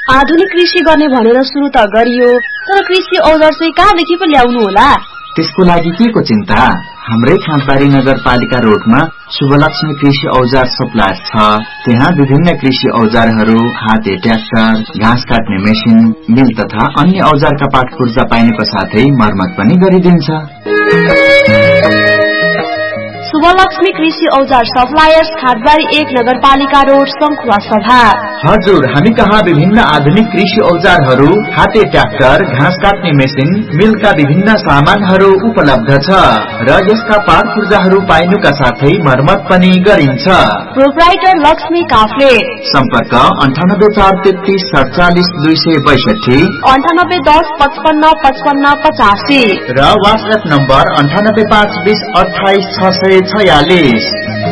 आधुनिक कृषि गर्ने भनेर सुरु त गरियो, तर कृषि औजार चाहिँ कहाँदेखि पो ल्याउनु होला? त्यसको लागि के को चिन्ता? हाम्रै खाँदबारी नगरपालिका रोडमा शुभलक्ष्मी कृषि औजार सप्लायर छ। त्यहाँ विभिन्न कृषि औजारहरू, हाते ट्र्याक्टर, घाँस काट्ने मेसिन, मिल तथा अन्य औजारका पाठ पूर्जा पाइनुको साथै मर्मत पनि गरिदिन्छ। शुभलक्ष्मी कृषि औजार सप्लायर्स, खाँदबारी 1 नगरपालिका रोड, सङ्खुवा सभा। हजुर, हामी कहाँ विभिन्न आधुनिक कृषि औजारहरू, हाते ट्र्याक्टर, घाँस काट्ने मेसिन, मिलका विभिन्न सामानहरू उपलब्ध छ र यसका पाठ पूर्जाहरू पाइनुका साथै मर्मत पनि गरिन्छ। प्रोप्राइटर लक्ष्मी काफ्ले। सम्पर्क 9843 47 262, 9810 55 55 85 र वाट्सएप नम्बर 98520 28 646।